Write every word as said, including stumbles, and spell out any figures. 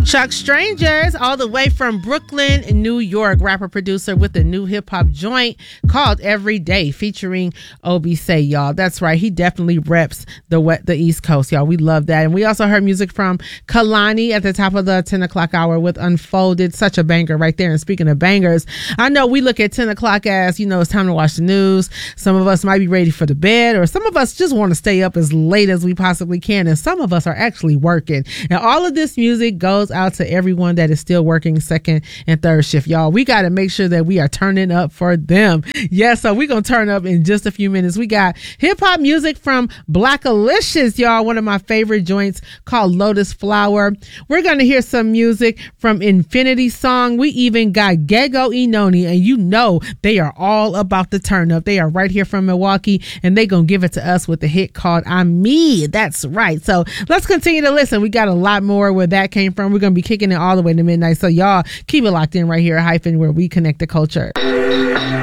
Chuck Strangers, all the way from Brooklyn, New York, rapper producer with a new hip hop joint called Every Day, featuring Obisay, y'all. That's right, he definitely reps the wet the East Coast, y'all. We love that. And we also heard music from Kalani at the top of the ten o'clock hour with Unfolded, such a banger right there. And speaking of bangers, I know we look at ten o'clock as, you know, it's time to watch the news. Some of us might be ready for the bed, or some of us just want to stay up as late as we possibly can, and some of us are actually working. And all of this music goes out to everyone that is still working second and third shift, y'all. We got to make sure that we are turning up for them. Yeah, so we're going to turn up in just a few minutes. We got hip-hop music from Blackalicious, y'all, one of my favorite joints called Lotus Flower. We're going to hear some music from Infinity Song. We even got Gego Inoni, and you know they are all about the turn up. They are right here from Milwaukee, and they going to give it to us with a hit called I'm Me. That's right. So let's continue to listen. We got a lot more where that came from. We're going to be kicking it all the way to midnight. So y'all keep it locked in right here at Hyphen, where we connect the culture.